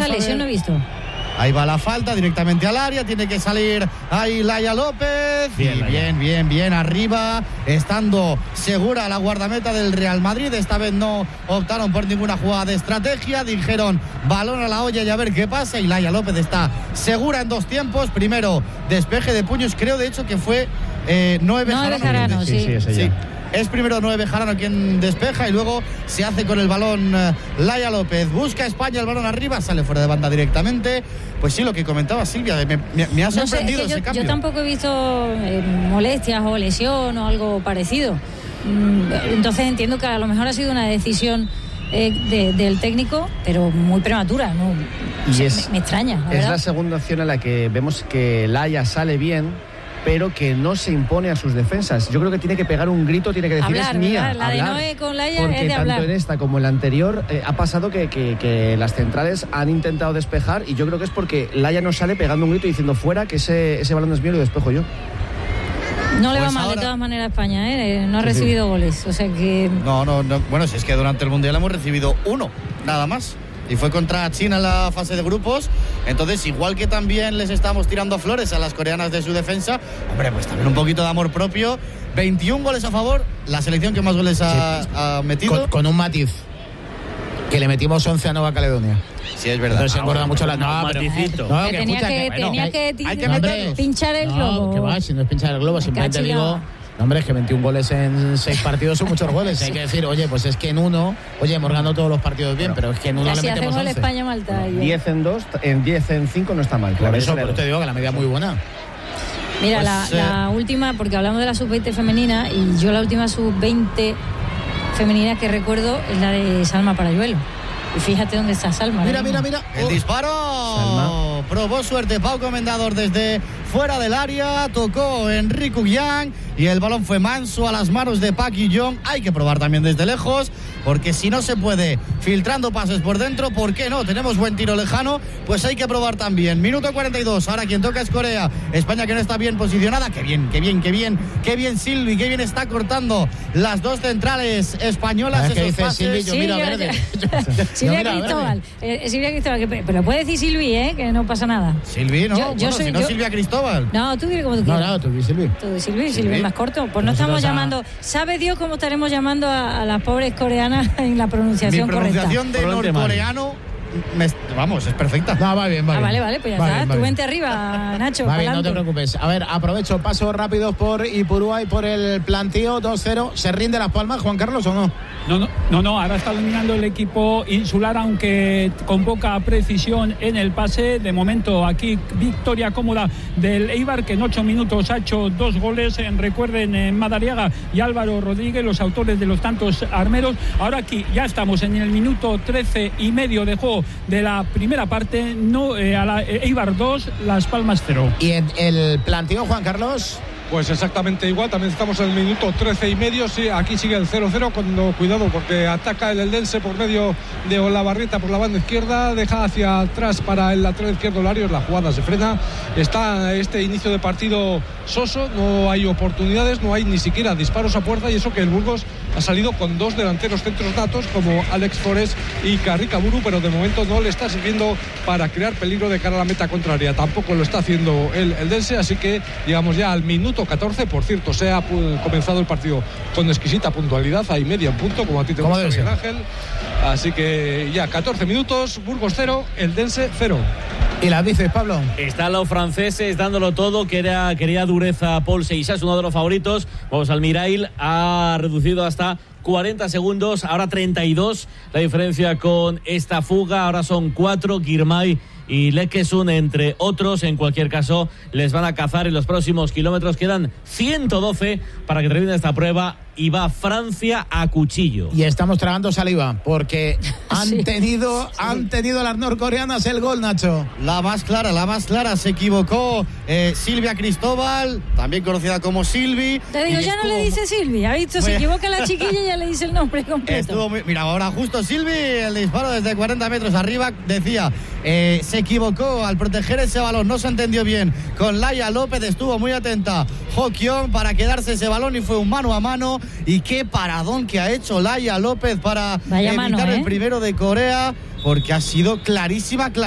lesión no he visto. Ahí va la falta directamente al área, tiene que salir ahí Laia López. Bien, arriba, estando segura la guardameta del Real Madrid. Esta vez no optaron por ninguna jugada de estrategia, dijeron balón a la olla y a ver qué pasa. Y Laia López está segura en dos tiempos. Primero, despeje de puños, creo de hecho que fue Noé Bejarano. Sí. Es primero Noé Bejarano quien despeja y luego se hace con el balón Laia López. Busca España el balón arriba, sale fuera de banda directamente. Pues sí, lo que comentaba Silvia, me ha sorprendido ese cambio. Yo tampoco he visto molestias o lesión o algo parecido. Entonces entiendo que a lo mejor ha sido una decisión del técnico, pero muy prematura, ¿no? Me extraña, es la segunda opción en la que vemos que Laia sale bien, pero que no se impone a sus defensas. Yo creo que tiene que pegar un grito, tiene que decir hablar, es mía. La de Noé con Laia porque es de hablar. Tanto en esta como en la anterior ha pasado que las centrales han intentado despejar, y yo creo que es porque Laia no sale pegando un grito y diciendo fuera, que ese balón es mío y lo despejo yo. No le va mal de todas maneras a España, no ha recibido goles, o sea que... No, bueno, si es que durante el Mundial hemos recibido uno, nada más. Y fue contra China en la fase de grupos. Entonces, igual que también les estamos tirando flores a las coreanas de su defensa, hombre, pues también un poquito de amor propio. 21 goles a favor, la selección que más goles ha metido. Con un matiz, que le metimos 11 a Nueva Caledonia. Sí, es verdad. Entonces se engorda mucho la... Tenía que pinchar el globo. No, que va, si no es pinchar el globo, simplemente digo... No, hombre, es que 21 goles en 6 partidos son muchos goles. Hay que decir, oye, pues es que en uno, hemos ganado todos los partidos bien, pero es que en uno le metemos 11. España-Malta. 10 en 2, en 10 en 5 no está mal. Por eso te digo que la media es muy buena. Mira, pues, la última, porque hablamos de la sub-20 femenina, y yo la última sub-20 femenina que recuerdo es la de Salma Parayuelo. Y fíjate dónde está Salma. Mira. El disparo. Salma. Probó suerte Pau Comendador desde fuera del área. Tocó Enrique Yang y el balón fue manso a las manos de Park Ji-young. Hay que probar también desde lejos, porque si no se puede filtrando pases por dentro, ¿por qué no? Tenemos buen tiro lejano, pues hay que probar también. Minuto 42. Ahora quien toca es Corea. España, que no está bien posicionada. Qué bien Silvi, qué bien está cortando las dos centrales españolas. ¿Qué dice Silvi? Yo miro verde. Silvia Cristóbal. Silvia Cristóbal, pero puede decir Silvi, que no pasa nada. Silvi, ¿no? Silvia Cristóbal. No, tú dile como tú quieras. No, tú di Silvi. Tú di Silvi es más corto. Pues no estamos llamando. ¿Sabe Dios cómo estaremos llamando a las pobres coreanas en la pronunciación correcta? Mi pronunciación de norcoreano... Vamos, es perfecta. No, va bien. Vale, pues ya está. Tú vente arriba, Nacho. Va bien, no te preocupes. A ver, aprovecho, pasos rápidos por Ipurúa y por el plantío. 2-0. ¿Se rinde Las Palmas, Juan Carlos, o no? No. Ahora está dominando el equipo insular, aunque con poca precisión en el pase. De momento, aquí victoria cómoda del Eibar, que en 8 minutos ha hecho 2 goles. Recuerden, Madariaga y Álvaro Rodríguez, los autores de los tantos armeros. Ahora aquí ya estamos en el minuto 13 y medio de juego de la primera parte. A la Eibar 2, Las Palmas 0. ¿Y en el plantío, Juan Carlos? Pues exactamente igual, también estamos en el minuto 13 y medio, sí, aquí sigue el 0-0, cuidado porque ataca el Eldense por medio de Olavarrieta por la banda izquierda, deja hacia atrás para el lateral izquierdo Larios, la jugada se frena, está este inicio de partido soso, no hay oportunidades, no hay ni siquiera disparos a puerta, y eso que el Burgos ha salido con 2 delanteros centros natos como Alex Forés y Carricaburu, pero de momento no le está sirviendo para crear peligro de cara a la meta contraria, tampoco lo está haciendo el Eldense, así que llegamos ya al minuto 14, por cierto, se ha comenzado el partido con exquisita puntualidad, hay media en punto, como a ti te gusta, Miguel Ángel. Así que ya 14 minutos, Burgos 0, Eldense 0. ¿Y las dices, Pablo? Están los franceses dándolo todo, quería dureza Paul Seixas, uno de los favoritos. Vamos al Mirail, ha reducido hasta 40 segundos, ahora 32, la diferencia con esta fuga, ahora son 4, Girmay y Lekesun, entre otros. En cualquier caso, les van a cazar en los próximos kilómetros. Quedan 112 para que termine esta prueba y va Francia a cuchillo. Y estamos tragando saliva porque han tenido las norcoreanas el gol, Nacho. La más clara, se equivocó Silvia Cristóbal, también conocida como Silvi. Te digo, ya no le dice Silvi, ha visto, se equivoca la chiquilla y ya le dice el nombre completo. Mira, ahora justo Silvi, el disparo desde 40 metros arriba, decía, se equivocó al proteger ese balón, no se entendió bien con Laia López, estuvo muy atenta Ho Kyung para quedarse ese balón y fue un mano a mano. Y qué paradón que ha hecho Laia López para evitar el primero de Corea, porque ha sido clarísima.